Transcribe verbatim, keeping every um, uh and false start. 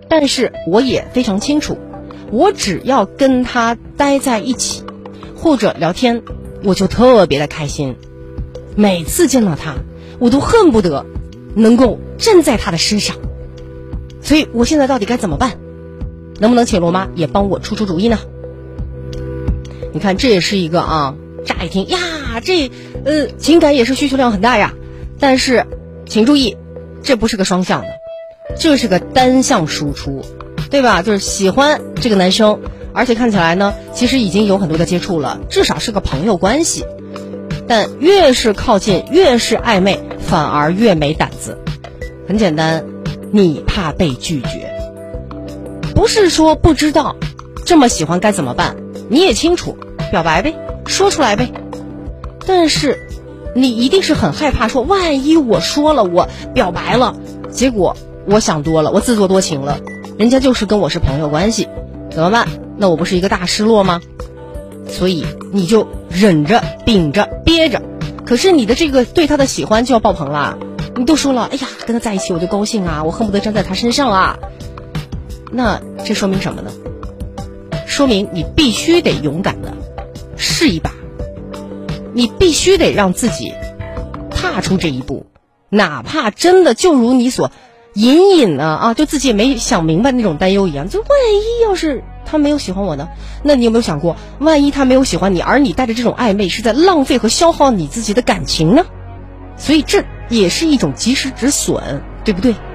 但是我也非常清楚，我只要跟他待在一起或者聊天，我就特别的开心。每次见到他，我都恨不得能够站在他的身上。所以我现在到底该怎么办？能不能请罗妈也帮我出出主意呢？你看，这也是一个啊，乍一听呀，这呃情感也是需求量很大呀。但是请注意，这不是个双向的，这是个单向输出，对吧？就是喜欢这个男生，而且看起来呢，其实已经有很多的接触了，至少是个朋友关系。但越是靠近，越是暧昧，反而越没胆子。很简单，你怕被拒绝，不是说不知道这么喜欢该怎么办，你也清楚，表白呗，说出来呗。但是你一定是很害怕说，万一我说了，我表白了，结果我想多了，我自作多情了，人家就是跟我是朋友关系，怎么办？那我不是一个大失落吗？所以你就忍着秉着憋着，可是你的这个对他的喜欢就要爆棚了。你都说了，哎呀，跟他在一起我就高兴啊，我恨不得站在他身上啊。那这说明什么呢？说明你必须得勇敢的试一把，你必须得让自己踏出这一步，哪怕真的就如你所隐隐的啊，就自己也没想明白那种担忧一样，就万一要是他没有喜欢我呢？那你有没有想过，万一他没有喜欢你，而你带着这种暧昧是在浪费和消耗你自己的感情呢？所以这也是一种及时止损，对不对？